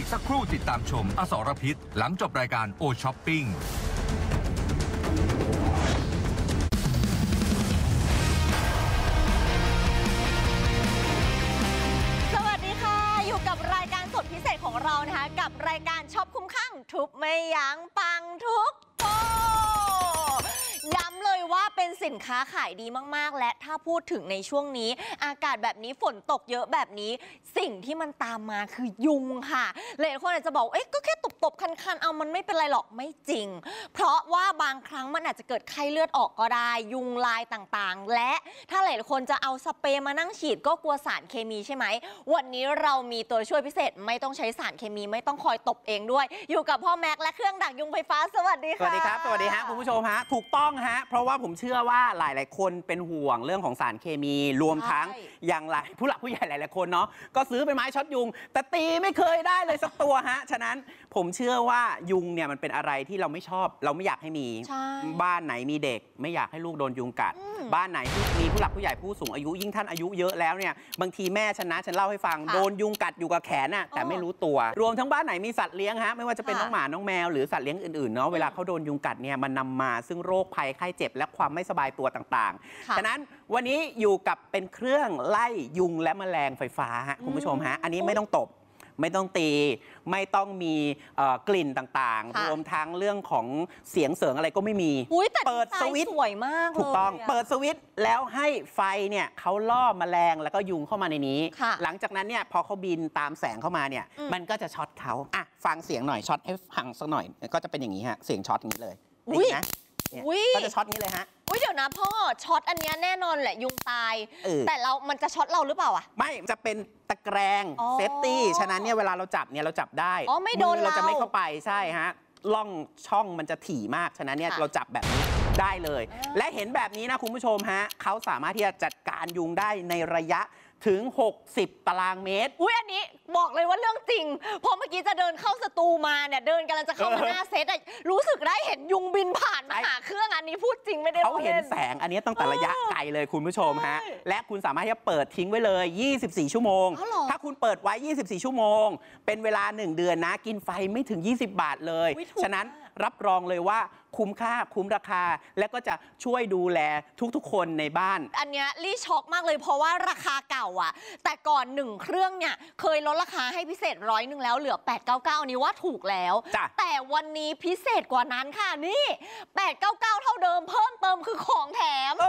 กสักครู่ติดตามชมอสรพิษหลังจบรายการโอช้อปปิ้งกับรายการสดพิเศษของเรานะคะกับรายการช็อปคุ้มข้างทุบไม่ยั้งปังทุกโตย้ำเลยว่าเป็นสินค้าขายดีมากๆและถ้าพูดถึงในช่วงนี้อากาศแบบนี้ฝนตกเยอะแบบนี้สิ่งที่มันตามมาคือยุงค่ะหลายคนอาจจะบอกเอ๊ะก็แค่ตบๆคันๆเอามันไม่เป็นไรหรอกไม่จริงเพราะว่าบางครั้งมันอาจจะเกิดไข้เลือดออกก็ได้ยุงลายต่างๆและถ้าหลายคนจะเอาสเปรย์มานั่งฉีดก็กลัวสารเคมีใช่ไหมวันนี้เรามีตัวช่วยพิเศษไม่ต้องใช้สารเคมีไม่ต้องคอยตบเองด้วยอยู่กับพ่อแม็กและเครื่องดักยุงไฟฟ้าสวัสดีค่ะสวัสดีครับสวัสดีฮะคุณผู้ชมฮะถูกต้องฮะเพราะว่าผมเชื่อว่าหลายๆคนเป็นห่วงเรื่องของสารเคมีรวมทั้งอย่างหลายผู้หลักผู้ใหญ่หลายๆคนเนาะก็ซื้อเป็นไม้ช็อตยุงแต่ตีไม่เคยได้เลยสักตัวฮะฉะนั้นผมเชื่อว่ายุงเนี่ยมันเป็นอะไรที่เราไม่ชอบเราไม่อยากให้มีบ้านไหนมีเด็กไม่อยากให้ลูกโดนยุงกัดบ้านไหนมีผู้หลักผู้ใหญ่ผู้สูงอายุยิ่งท่านอายุเยอะแล้วเนี่ยบางทีแม่ฉันเล่าให้ฟังโดนยุงกัดอยู่กับแขนน่ะแต่ไม่รู้ตัวรวมทั้งบ้านไหนมีสัตว์เลี้ยงฮะไม่ว่าจะเป็นน้องหมาน้องแมวหรือสัตว์เลี้ยงอื่นๆเนาะเวลาเขาโดนยุงกัดเนี่ยมันนำมาซึ่งโรคภัยไข้เจ็บและความไม่สบายตัวต่างๆฉะนั้นวันนี้อยู่กับเป็นเครื่องไล่ยุงและแมลงไฟฟ้าฮะคุณผู้ชมฮะอันนี้ไม่ต้องตบไม่ต้องตีไม่ต้องมีกลิ่นต่างๆรวมทั้งเรื่องของเสียงเสริงอะไรก็ไม่มีเปิดสวิตช์สวยมากถูกต้องเปิดสวิตช์แล้วให้ไฟเนี่ยเขาล่อแมลงแล้วก็ยุงเข้ามาในนี้หลังจากนั้นเนี่ยพอเขาบินตามแสงเข้ามาเนี่ยมันก็จะช็อตเขาอ่ะฟังเสียงหน่อยช็อตให้ฟังสักหน่อยก็จะเป็นอย่างนี้ฮะเสียงช็อตอย่างนี้เลยนะก็จะช็อตนี้เลยฮะเดี๋ยวนะพ่อช็อตอันนี้แน่นอนแหละยุงตายแต่มันจะช็อตเราหรือเปล่าอ่ะไม่จะเป็นตะแกรงเซฟตี้ฉะนั้นเนี่ยเวลาเราจับเนี่ยเราจับได้ไม่โดนเราจะไม่เข้าไปใช่ฮะล่องช่องมันจะถี่มากฉะนั้นเนี่ยเราจับแบบนี้ได้เลยและเห็นแบบนี้นะคุณผู้ชมฮะเขาสามารถที่จะจัดการยุงได้ในระยะถึง60 ตารางเมตรอันนี้บอกเลยว่าเรื่องจริงพอเมื่อกี้จะเดินเข้าสตูมาเนี่ยเดินกำลังจะเข้ามาหน้าเซตรู้สึกได้เห็นยุงบินผ่านมาหาเครื่องอันนี้พูดจริงไม่ได้เขาเห็นแสงอันนี้ตั้งแต่ระยะไกลเลยคุณผู้ชมฮะและคุณสามารถที่จะเปิดทิ้งไว้เลย24 ชั่วโมงถ้าคุณเปิดไว้24 ชั่วโมงเป็นเวลา1 เดือนนะกินไฟไม่ถึง20 บาทเลยฉะนั้นรับรองเลยว่าคุ้มค่าคุ้มราคาและก็จะช่วยดูแลทุกๆคนในบ้านอันเนี้ยลี่ช็อกมากเลยเพราะว่าราคาเก่าอ่ะแต่ก่อน1เครื่องเนี่ยเคยลดราคาให้พิเศษ100แล้วเหลือ899อันนี้ว่าถูกแล้วแต่วันนี้พิเศษกว่านั้นค่ะนี่899เท่าเดิมเพิ่มเติมคือของแถม